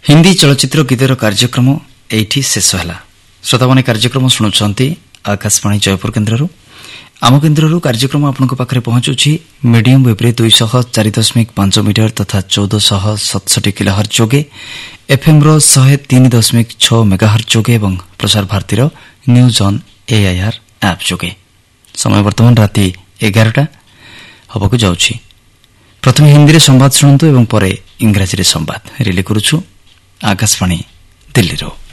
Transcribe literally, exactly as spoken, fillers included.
हिंदी चलचित्र गीतर कार्यक्रम एठी शेष होला। श्रोतामाने कार्यक्रम शुणुछंती आकाशवाणी जयपुर केन्द्ररू। आम केन्द्ररू कार्यक्रम आपनक पाखरे पहुंचुछि मीडियम वेब रे दो सौ चार दशमिक पांच मीटर तथा चौदह सौ सतसठ किलोहर्ट्ज जोगे, एफएम रो एक सौ तीन दशमिक छह मेगाहर्ट्ज जोगे एवं प्रसार भारती रो न्यूज ऑन एआईआर ऐप जोगे। समय वर्तमान राति एगारटा हबकु जाउछि। प्रथम हिंदी रे संवाद शुणंतु एवं परे इंग्रजी रे संवाद रिले करूछु आकाशवाणी दिल्ली रो।